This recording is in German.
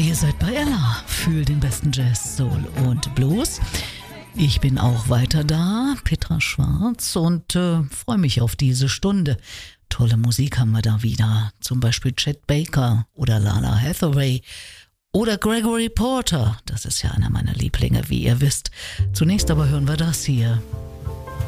Ihr seid bei Ella für den besten Jazz, Soul und Blues. Ich bin auch weiter da, Petra Schwarz, und freue mich auf diese Stunde. Tolle Musik haben wir da wieder, zum Beispiel Chet Baker oder Lala Hathaway oder Gregory Porter. Das ist ja einer meiner Lieblinge, wie ihr wisst. Zunächst aber hören wir das hier.